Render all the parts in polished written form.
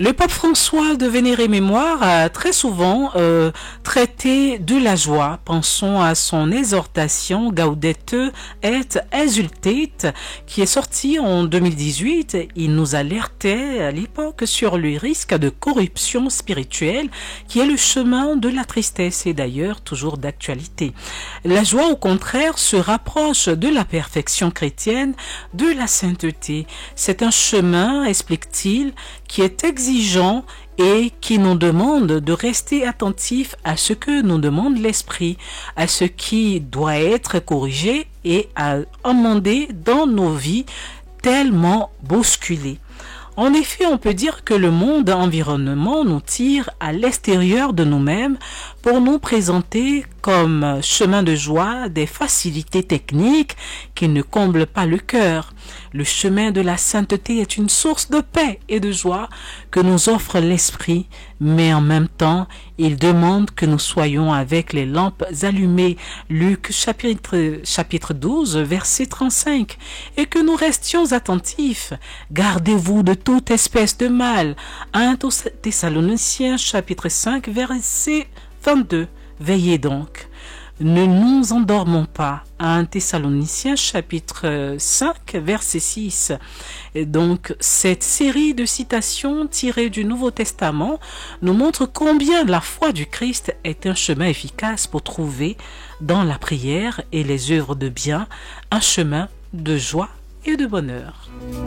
Le pape François de Vénérée Mémoire a très souvent traité de la joie. Pensons à son exhortation Gaudete et Exsultate qui est sortie en 2018. Il nous alertait à l'époque sur le risque de corruption spirituelle qui est le chemin de la tristesse et d'ailleurs toujours d'actualité. La joie au contraire se rapproche de la perfection chrétienne, de la sainteté. C'est un chemin, explique-t-il, qui est exigeant et qui nous demande de rester attentifs à ce que nous demande l'esprit, à ce qui doit être corrigé et à amender dans nos vies tellement bousculées. En effet, on peut dire que le monde environnement nous tire à l'extérieur de nous-mêmes pour nous présenter comme chemin de joie des facilités techniques qui ne comblent pas le cœur. Le chemin de la sainteté est une source de paix et de joie que nous offre l'esprit, mais en même temps, il demande que nous soyons avec les lampes allumées, Luc chapitre 12, verset 35, et que nous restions attentifs. Gardez-vous de toute espèce de mal. 1 Thessaloniciens chapitre 5, verset 22. Veillez donc. Ne nous endormons pas. 1 Thessaloniciens chapitre 5 verset 6. Et donc cette série de citations tirées du Nouveau Testament nous montre combien la foi du Christ est un chemin efficace pour trouver dans la prière et les œuvres de bien un chemin de joie et de bonheur.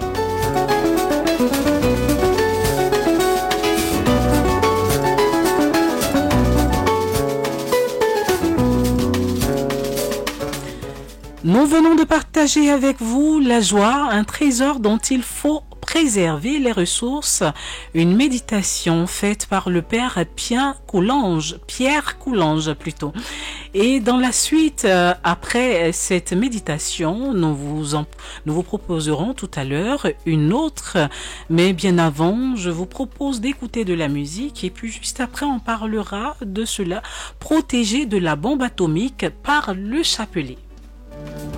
Nous venons de partager avec vous la joie, un trésor dont il faut préserver les ressources, une méditation faite par le Père Pierre Coulange. Et dans la suite, après cette méditation, nous vous proposerons tout à l'heure une autre, mais bien avant, je vous propose d'écouter de la musique et puis juste après, on parlera de cela, protégé de la bombe atomique par le chapelet.